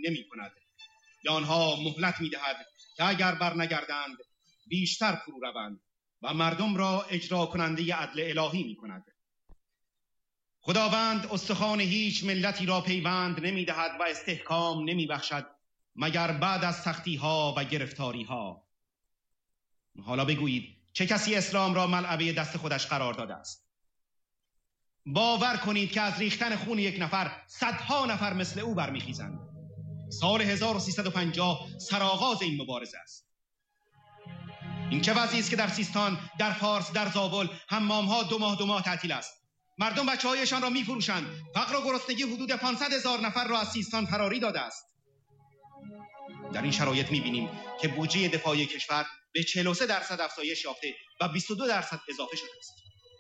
نمی کند. به آنها مهلت می دهد که اگر بر نگردند بیشتر فرو روند و مردم را اجرا کننده عدل الهی می کند. خداوند استخوان هیچ ملتی را پیوند نمی دهد و استحکام نمی بخشد مگر بعد از سختی ها و گرفتاری ها. حالا بگویید چه کسی اسلام را ملعبه دست خودش قرار داده است؟ باور کنید که از ریختن خون یک نفر صدها نفر مثل او برمیخیزند. سال 1350 سرآغاز این مبارزه است. این چه وضعی است که در سیستان، در فارس، در زابل حمام‌ها دو ماه تعطیل است. مردم بچه‌هایشان را می‌فروشند. فقر و گرسنگی حدود 500,000 نفر را از سیستان فراری داده است. در این شرایط می‌بینیم که بودجه دفاعی کشور به 43% افزایش یافته و 22% اضافه شده است.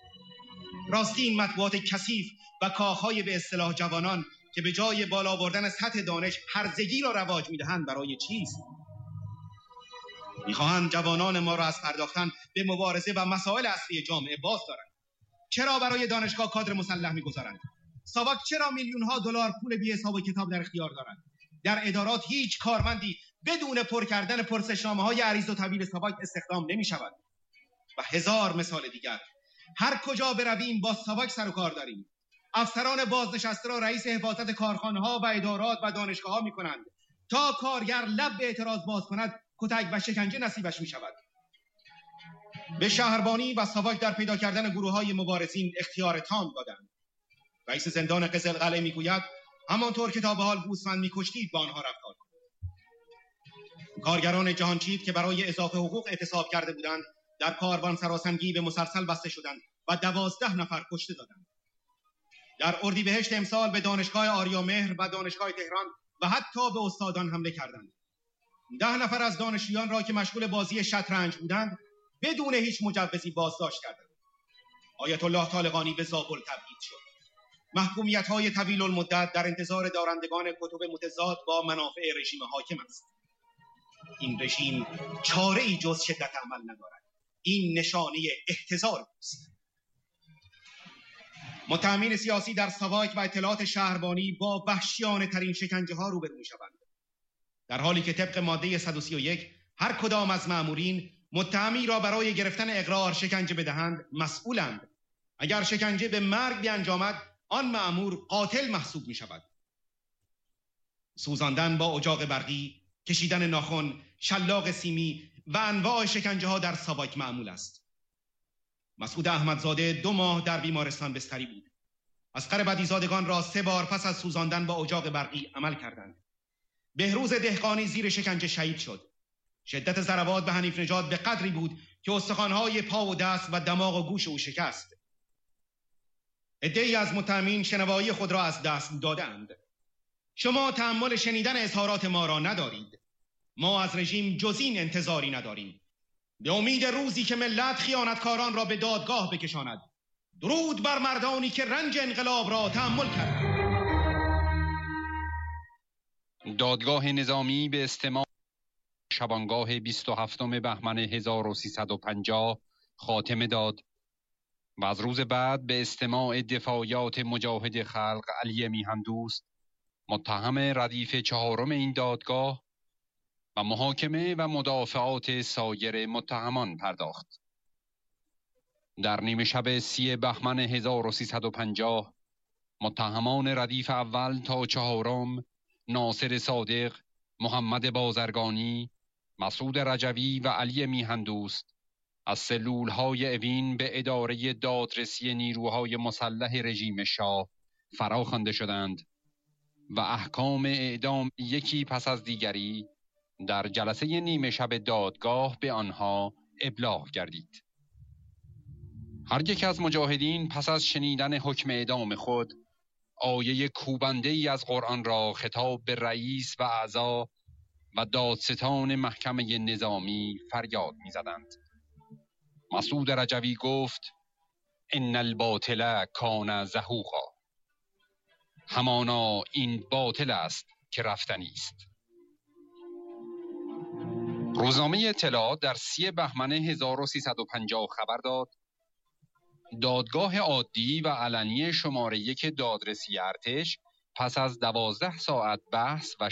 راستی این مطبوعات کثیف و کاخهای به اصطلاح جوانان که به جای بالا بردن سطح دانش هرزگی را رواج می‌دهند برای چیست؟ می‌خواهند جوانان ما را از پرداختن به مبارزه و مسائل اصلی جامعه باز دارند. چرا برای دانشگاه کادر مسلح می‌گذارند؟ ساواک چرا میلیون‌ها دلار پول بی حساب و کتاب در اختیار دارند؟ در ادارات هیچ کارمندی بدون پر کردن پرسشنامه‌های عریض و طویل ساواک استخدام نمی‌شود. و هزار مثال دیگر. هر کجا برویم با ساواک سر و کار داریم. افسران بازنشسته را رئیس حفاظت کارخانه‌ها و ادارات و دانشگاه‌ها می‌کنند. تا کارگر لب به اعتراض باز کند کتک و شکنجه نصیبش می‌شود. به شهربانی و ساواک در پیدا کردن گروه‌های مبارزین اختیار تام دادند. رئیس زندان قزلقلعه میگوید همانطور که تا به حال گوسفند می‌کشتید با آنها رفتار کنید. کارگران جهانچید که برای اضافه حقوق اعتصاب کرده بودند در کاروان سراسنگی به مسلسل بسته شدند و 12 نفر کشته دادند. در اردیبهشت امسال به دانشگاه آریامهر و دانشگاه تهران و حتی به استادان حمله کردند. 10 نفر از دانشجویان را که مشغول بازی شطرنج بودند بدون هیچ مجوزی بازداشت کردند. آیت الله طالقانی به زابل تبعید شد. محکومیت‌های طویل المدت در انتظار دارندگان کتب متضاد با منافع رژیم حاکم است. این رژیم چاره‌ای جز شدت عمل ندارد. این نشانه احتضار است. متهمین سیاسی در ساواک و اطلاعات شهربانی با وحشیانه ترین شکنجه ها روبرو می‌شوند. در حالی که طبق ماده 131 هر کدام از مأمورین متهمی را برای گرفتن اقرار شکنجه بدهند مسئولند. اگر شکنجه به مرگ بیانجامد آن مأمور قاتل محسوب می‌شود. سوزاندن با اجاق برقی، کشیدن ناخن، شلاق سیمی و انواع شکنجه ها در ساواک معمول است. مسعود احمدزاده 2 ماه در بیمارستان بستری بود. اصغر بدیزادگان را 3 بار پس از سوزاندن با اجاق برقی عمل کردند. بهروز دهقانی زیر شکنجه شهید شد. شدت ضربات به حنیف نژاد به قدری بود که استخوان‌های پا و دست و دماغ و گوش او شکست. عده‌ای از متهمین شنوایی خود را از دست دادند. شما تحمل شنیدن اظهارات ما را ندارید. ما از رژیم جز این انتظاری نداریم. به امید روزی که ملت خیانتکاران را به دادگاه بکشاند. درود بر مردانی که رنج انقلاب را تحمل کردند. دادگاه نظامی به استماع شبانگاه 27 بهمن 1350 خاتمه داد و از روز بعد به استماع دفاعیات مجاهد خلق علی میهندوست متهم ردیف 4 این دادگاه و محاکمه و مدافعات سایر متهمان پرداخت. در نیمه شب 30 بهمن 1350 متهمان ردیف اول تا 4 ناصر صادق، محمد بازرگانی، مسعود رجوی و علی میهندوست از سلول‌های اوین به اداره دادرسی نیروهای مسلح رژیم شاه فراخوانده شدند و احکام اعدام یکی پس از دیگری در جلسه نیمه شب دادگاه به آنها ابلاغ گردید. هر یک از مجاهدین پس از شنیدن حکم اعدام خود آیه کوبنده ای از قرآن را خطاب به رئیس و اعضا و دادستان محکمه نظامی فریاد می زدند. مسعود رجوی گفت ان الباطل کان زهوقا، همانا این باطل است که رفتنی است. روزنامه اطلاعات در 30 بهمن 1350 خبر داد دادگاه عادی و علنی شماره 1 دادرسی ارتش پس از 12 ساعت بحث و